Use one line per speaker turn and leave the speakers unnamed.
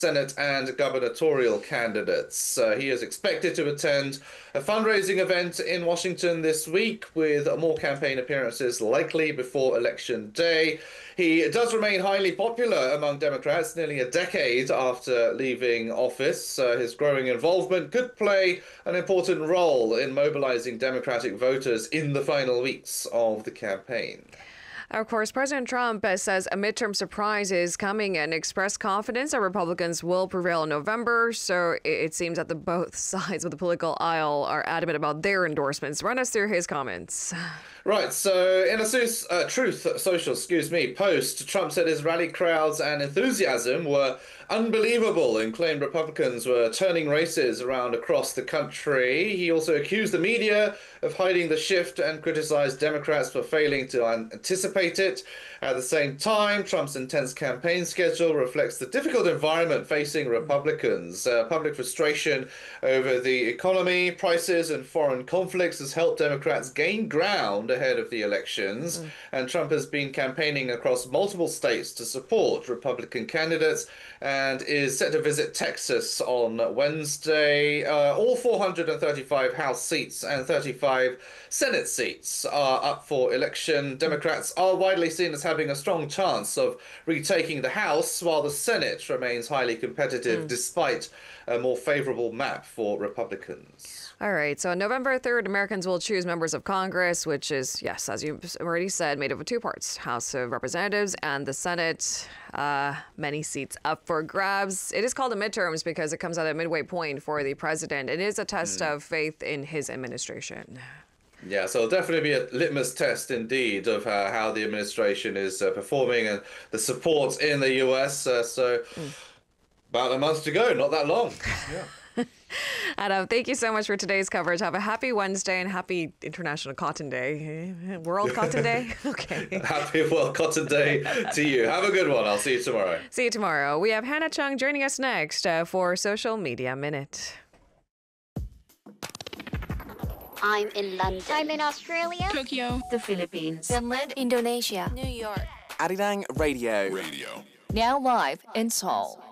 Senate and gubernatorial candidates. He is expected to attend a fundraising event in Washington this week, with more campaign appearances likely before Election Day. He does remain highly popular among Democrats nearly a decade after leaving office. His growing involvement could play an important role in mobilizing Democratic voters in the final weeks of the campaign.
Of course, President Trump says a midterm surprise is coming and expressed confidence that Republicans will prevail in November. So it seems that both sides of the political aisle are adamant about their endorsements. Run us through his comments.
Right, so in a Truth Social, post, Trump said his rally crowds and enthusiasm were unbelievable and claimed Republicans were turning races around across the country. He also accused the media of hiding the shift and criticized Democrats for failing to anticipate it. At the same time, Trump's intense campaign schedule reflects the difficult environment facing Republicans. Public frustration over the economy, prices, and foreign conflicts has helped Democrats gain ground ahead of the elections, and Trump has been campaigning across multiple states to support Republican candidates and is set to visit Texas on Wednesday. All 435 House seats and 35 Senate seats are up for election. Democrats are widely seen as having a strong chance of retaking the House, while the Senate remains highly competitive despite a more favorable map for Republicans.
All right. So on November 3rd, Americans will choose members of Congress, which is, yes, as you already said, made up of two parts, House of Representatives and the Senate. Many seats up for grabs. It is called the midterms because it comes at a midway point for the president. It is a test of faith in his administration.
Yeah, so it'll definitely be a litmus test indeed of how the administration is performing and the support in the US. About a month to go, not that long. Yeah.
Adam, thank you so much for today's coverage. Have a happy Wednesday and happy International Cotton Day. World Cotton Day? Okay.
Happy World Cotton Day to you. Have a good one. I'll see you tomorrow.
See you tomorrow. We have Hannah Chung joining us next for Social Media Minute.
I'm in London.
I'm in Australia.
Tokyo.
The Philippines.
Finland.
Indonesia.
New York.
Arirang Radio.
Now live in Seoul.